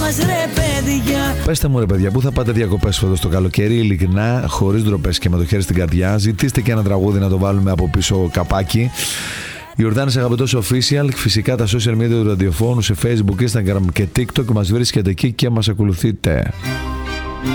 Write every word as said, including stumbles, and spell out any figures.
μας ρε παιδιά. Πέστε μου ρε παιδιά, πού θα πάτε διακοπές φέτος το καλοκαίρι, ειλικρινά, χωρίς ντροπές και με το χέρι στην καρδιά. Ζητήστε και ένα τραγούδι να το βάλουμε από πίσω καπάκι. Ιορδάνης Αγαπητός Official, φυσικά τα social media του ραδιοφώνου σε Facebook, Instagram και TikTok. Μας βρίσκετε εκεί και μας ακολουθείτε.